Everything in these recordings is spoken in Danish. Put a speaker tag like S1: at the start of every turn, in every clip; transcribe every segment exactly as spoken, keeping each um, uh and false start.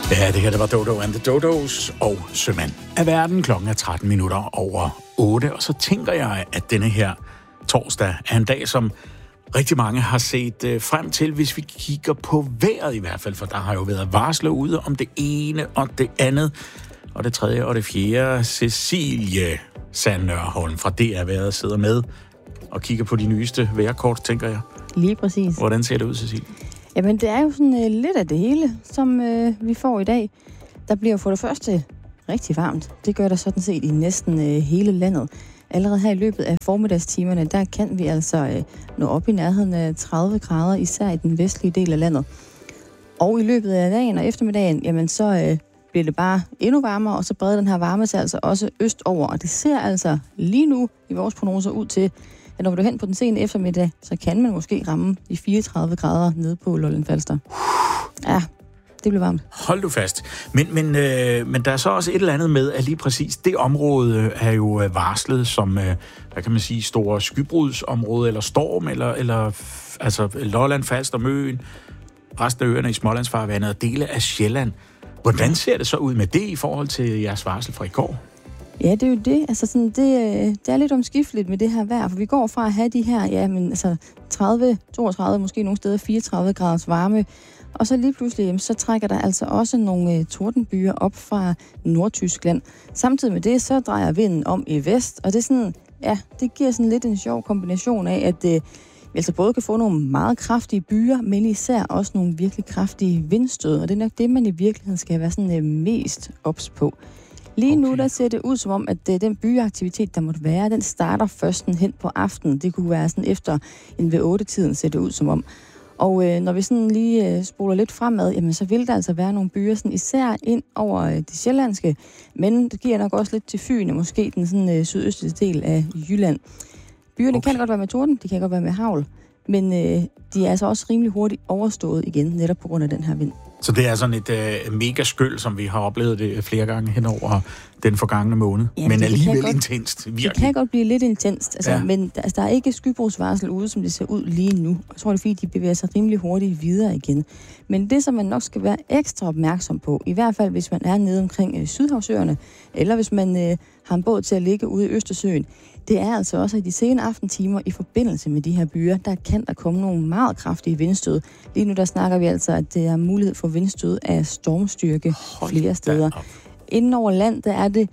S1: Ja, det her det var Dodo and the Dodos og Sømand af verden. Klokken er tretten minutter over otte, og så tænker jeg, at denne her torsdag er en dag, som rigtig mange har set frem til, hvis vi kigger på vejret i hvert fald, for der har jo været varsler ude om det ene og det andet, og det tredje og det fjerde. Cecilie Sandnørholm fra D R Vejret sidder med og kigger på de nyeste vejrkort, tænker jeg.
S2: Lige præcis.
S1: Hvordan ser det ud, Cecilie?
S2: Jamen, det er jo sådan uh, lidt af det hele, som uh, vi får i dag. Der bliver jo for det første rigtig varmt. Det gør der sådan set i næsten uh, hele landet. Allerede her i løbet af formiddagstimerne, der kan vi altså uh, nå op i nærheden af tredive grader, især i den vestlige del af landet. Og i løbet af dagen og eftermiddagen, jamen så uh, bliver det bare endnu varmere, og så breder den her varme sig altså også østover. Og det ser altså lige nu i vores prognoser ud til, at når vi er hen på den sene eftermiddag, så kan man måske ramme de fireogtredive grader nede på Lolland Falster. Ja, det bliver varmt.
S1: Hold du fast. Men, men, øh, men der er så også et eller andet med, at lige præcis det område er jo varslet som, øh, hvad kan man sige, store skybrudsområde, eller storm, eller, eller altså Lolland Falster, Møn, resten af øerne i Smålandsfarvandet og dele af Sjælland. Hvordan ser det så ud med det i forhold til jeres varsel fra i går?
S2: Ja, det er jo det. Altså sådan, det, det er lidt omskifteligt med det her vejr, for vi går fra at have de her, ja, men altså tredive, toogtredive, måske nogle steder fireogtredive graders varme, og så lige pludselig, jamen, så trækker der altså også nogle uh, tordenbyer op fra Nordtyskland. Samtidig med det, så drejer vinden om i vest, og det er sådan, ja, det giver sådan lidt en sjov kombination af, at uh, vi altså både kan få nogle meget kraftige byer, men især også nogle virkelig kraftige vindstød, og det er nok det, man i virkeligheden skal være sådan uh, mest ops på. Lige okay. Nu der ser det ud som om, at uh, den byeaktivitet, der måtte være, den starter først hen på aftenen. Det kunne være sådan efter en ved otte-tiden, ser det ud som om. Og uh, når vi sådan lige uh, spoler lidt fremad, jamen, så vil der altså være nogle byer, sådan, især ind over uh, det sjællandske, men det giver nok også lidt til Fyn, og måske den sådan, uh, sydøstlige del af Jylland. Byerne okay. kan godt være med torden, de kan godt være med hagl, men uh, de er altså også rimelig hurtigt overstået igen, netop på grund af den her vind.
S1: Så det er sådan et øh, mega skyld, som vi har oplevet det flere gange hen over den forgangne måned. Ja, men alligevel godt, intenst, virkelig.
S2: Det kan godt blive lidt intenst, altså, ja. men der, altså, der er ikke skybrudsvarsel ude, som det ser ud lige nu. Jeg tror, det er fordi, de bevæger sig rimelig hurtigt videre igen. Men det, som man nok skal være ekstra opmærksom på, i hvert fald hvis man er nede omkring øh, Sydhavsøerne, eller hvis man øh, har en båd til at ligge ude i Østersøen, det er altså også i de sene aftentimer i forbindelse med de her byer, der kan der komme nogle meget kraftige vindstød. Lige nu der snakker vi altså, at det er mulighed for vindstød af stormstyrke Hold flere steder. Inden over land, der er det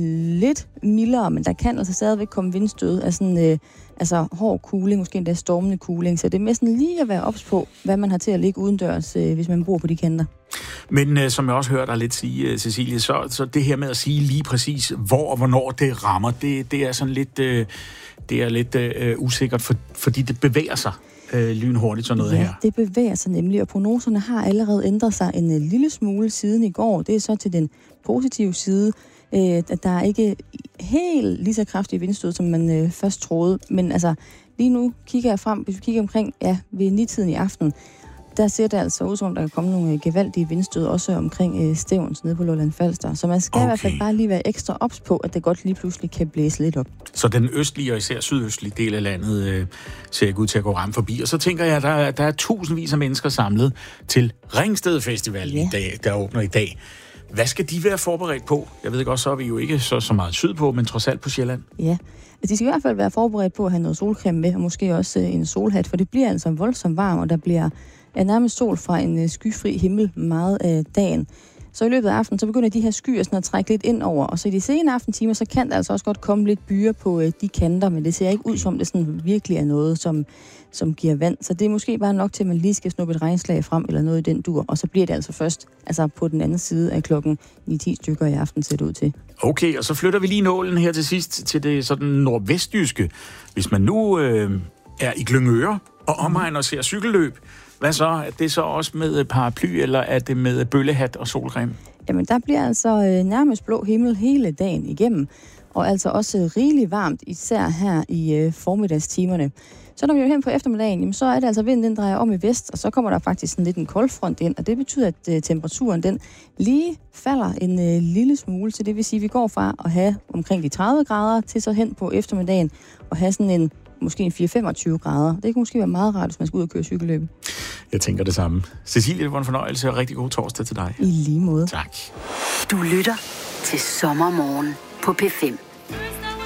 S2: lidt mildere, men der kan altså stadigvæk komme vindstød af sådan, øh, altså hård kuling, måske endda stormende kuling. Så det er mest lige at være ops på, hvad man har til at ligge udendørs, øh, hvis man bor på de kanter.
S1: Men øh, som jeg også hørte dig lidt sige, Cecilie, så, så det her med at sige lige præcis, hvor og hvornår det rammer, det, det er sådan lidt, øh, det er lidt øh, usikkert, for, fordi det bevæger sig øh, lynhurtigt sådan noget
S2: ja,
S1: her.
S2: det bevæger sig nemlig, og prognoserne har allerede ændret sig en øh, lille smule siden i går. Det er så til den positive side, øh, at der er ikke helt lige så kraftige vindstød, som man øh, først troede. Men altså, lige nu kigger jeg frem, hvis vi kigger omkring, ja, ved ni-tiden i aften, der ser det altså ud som, der kan komme nogle gevaldige vindstød, også omkring øh, Stevns nede på Lolland Falster. Så man skal okay. i hvert fald bare lige være ekstra ops på, at det godt lige pludselig kan blæse lidt op. Så
S1: den østlige og især sydøstlige del af landet øh, ser ikke ud til at gå ramt forbi. Og så tænker jeg, at der, der er tusindvis af mennesker samlet til Ringsted Festival ja. i dag, der åbner i dag. Hvad skal de være forberedt på? Jeg ved ikke også, så er vi jo ikke så, så meget sydpå, men trods alt på Sjælland.
S2: Ja, de skal i hvert fald være forberedt på at have noget solcreme med, og måske også en solhat, for det bliver altså voldsomt varmt, og der bliver er nærmest sol fra en skyfri himmel meget af dagen. Så i løbet af aftenen, så begynder de her skyer sådan at trække lidt ind over, og så i de sene aftentimer, så kan der altså også godt komme lidt byer på øh, de kanter, men det ser ikke ud som, det sådan virkelig er noget, som, som giver vand. Så det er måske bare nok til, at man lige skal snuppe et regnslag frem, eller noget i den dur, og så bliver det altså først altså på den anden side af klokken ni-ti stykker i aften, ser det ud til. Okay, og så flytter vi lige nålen her til sidst til det sådan nordvestjyske. Hvis man nu øh, er i Glyngøre og omegn og ser cykelløb, hvad så? Er det så også med paraply, eller er det med bøllehat og solcreme? Jamen, der bliver altså øh, nærmest blå himmel hele dagen igennem, og altså også rigeligt varmt, især her i øh, formiddagstimerne. Så når vi er hen på eftermiddagen, jamen, så er det altså vinden, den drejer om i vest, og så kommer der faktisk sådan lidt en koldfront ind, og det betyder, at øh, temperaturen den lige falder en øh, lille smule, så det vil sige, at vi går fra at have omkring de tredive grader til så hen på eftermiddagen og have sådan en måske en fire til femogtyve grader. Det kan måske være meget rart, hvis man skal ud og køre cykelløb.
S1: Jeg tænker det samme. Cecilie, det var en fornøjelse, og rigtig god torsdag til dig.
S2: I lige måde.
S1: Tak.
S3: Du lytter til Sommermorgen på P fem.